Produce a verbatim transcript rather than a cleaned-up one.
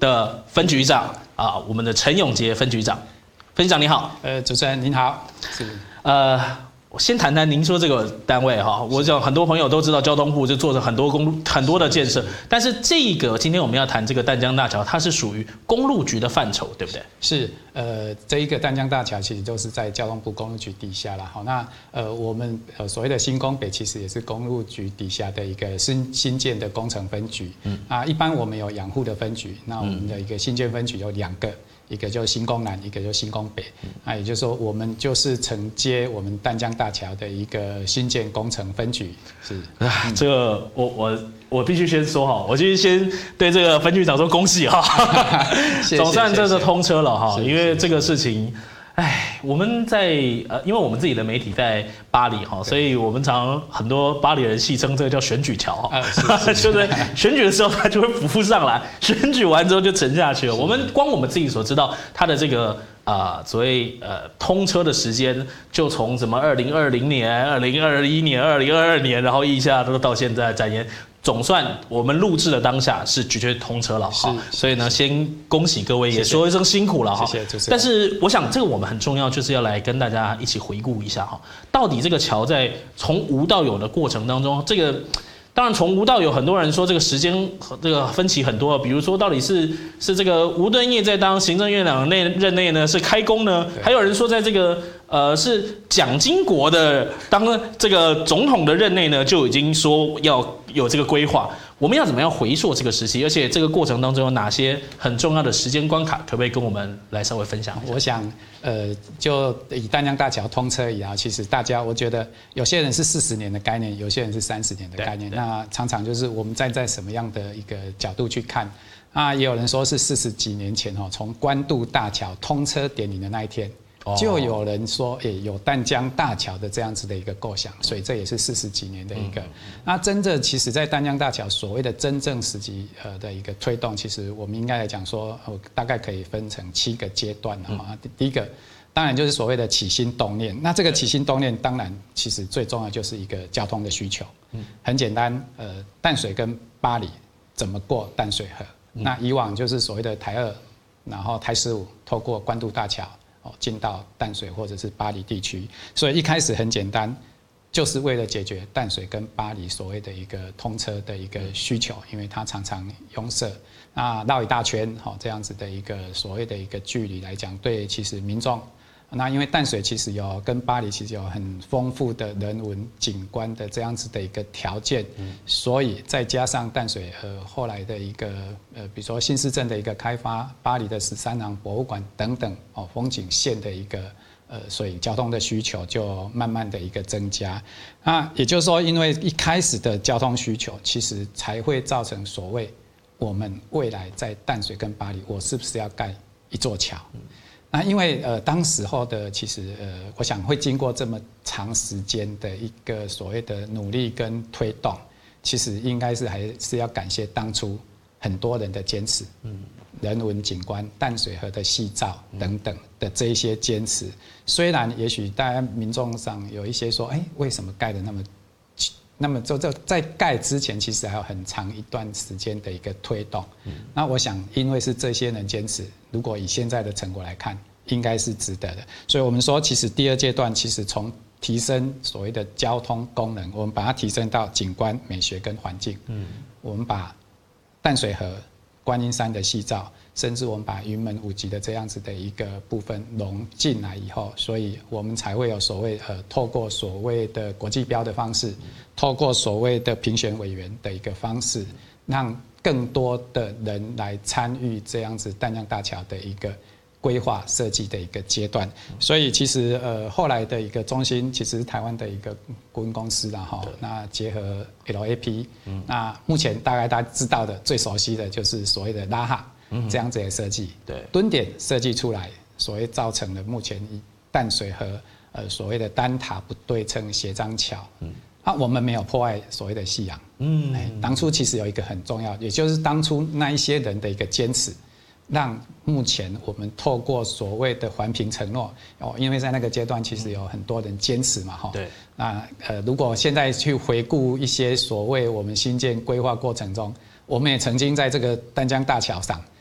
的分局长啊，我们的陈永杰分局长。分局长你好。 呃，主持人您好。是。 呃。我先谈谈您说这个单位哈，我想很多朋友都知道交通部就做了很多公路很多的建设，但是这个今天我们要谈这个淡江大桥，它是属于公路局的范畴，对不对？ 是，呃，这一个淡江大桥其实就是在交通部公路局底下啦。好，那呃我们呃所谓的新公北其实也是公路局底下的一个新新建的工程分局。嗯啊，一般我们有养护的分局，那我们的一个新建分局有两个。一个就是新公南，一个就是新公北，那也就是说，我们就是承接我们淡江大桥的一个新建工程分局。是， 啊，这个我我我必须先说哈，我必须先对这个分局长说恭喜哈，总算这个通车了哈，因为这个事情。哎，我们在呃，因为我们自己的媒体在巴黎哈，所以我们常很多巴黎人戏称这个叫选举桥哈，就是选举的时候它就会浮上来，选举完之后就沉下去了。我们光我们自己所知道它的这个啊、呃、所谓呃通车的时间，就从什么二零二零年、二零二一年、二零二二年，然后一下都到现在展延。总算我们录制的当下是绝对通车了哈，所以呢，先恭喜各位，也说一声辛苦了哈。 谢谢。 但是我想这个我们很重要，就是要来跟大家一起回顾一下哈，到底这个桥在从无到有的过程当中，这个当然从无到有，很多人说这个时间这个分歧很多，比如说到底是是这个吴敦义在当行政院长内任内呢是开工呢，还有人说在这个呃是蒋经国的当这个总统的任内呢就已经说要有这个规划。我们要怎么样回溯这个时期？而且这个过程当中有哪些很重要的时间关卡？可不可以跟我们来稍微分享一下？ 我想，呃，就以淡江大桥通车以来，其实大家我觉得有些人是四十年的概念，有些人是三十年的概念。那常常就是我们站在什么样的一个角度去看？啊，也有人说是四十几年前哦，从关渡大桥通车典礼的那一天。就有人说，诶，有淡江大桥的这样子的一个构想，所以这也是四十几年的一个。那真正其实，在淡江大桥所谓的真正实际呃的一个推动，其实我们应该来讲说，大概可以分成七个阶段啊。第一个，当然就是所谓的起心动念。那这个起心动念，当然其实最重要就是一个交通的需求。很简单，呃，淡水跟巴黎怎么过淡水河？那以往就是所谓的台二，然后台十五，透过关渡大桥。进到淡水或者是巴黎地区，所以一开始很简单，就是为了解决淡水跟巴黎所谓的一个通车的一个需求，因为它常常拥塞，那绕一大圈，这样子的一个所谓的一个距离来讲，对其实民众。那因为淡水其实有跟巴黎其实有很丰富的人文景观的这样子的一个条件，所以再加上淡水呃后来的一个呃比如说新市镇的一个开发，巴黎的十三行博物馆等等哦风景线的一个呃所以交通的需求就慢慢的一个增加。那也就是说，因为一开始的交通需求，其实才会造成所谓我们未来在淡水跟巴黎，我是不是要盖一座桥？那因为呃，当时候的其实呃，我想会经过这么长时间的一个所谓的努力跟推动，其实应该是还是要感谢当初很多人的坚持，嗯，人文景观、淡水河的夕照等等的这一些坚持。虽然也许大家民众上有一些说，哎，为什么盖的那么？那么就在盖之前，其实还有很长一段时间的一个推动。那我想，因为是这些人坚持，如果以现在的成果来看，应该是值得的。所以我们说，其实第二阶段，其实从提升所谓的交通功能，我们把它提升到景观、美学跟环境。嗯，我们把淡水河、观音山的夕照，甚至我们把云门舞集的这样子的一个部分融进来以后，所以我们才会有所谓呃，透过所谓的国际标的方式，透过所谓的评选委员的一个方式，让更多的人来参与这样子淡江大桥的一个规划设计的一个阶段。所以其实呃后来的一个中心其实是台湾的一个顾问公司啦哈，那结合 L A P， 那目前大概大家知道的最熟悉的就是所谓的拉哈这样子的设计，对，蹲点设计出来，所谓造成了目前以淡水河呃所谓的单塔不对称斜张桥，嗯，啊我们没有破坏所谓的夕阳，嗯，哎，当初其实有一个很重要，也就是当初那一些人的一个坚持。让目前我们透过所谓的环评承诺哦，因为在那个阶段其实有很多人坚持嘛，哈，对，那呃，如果现在去回顾一些所谓我们新建规划过程中，我们也曾经在这个淡江大桥上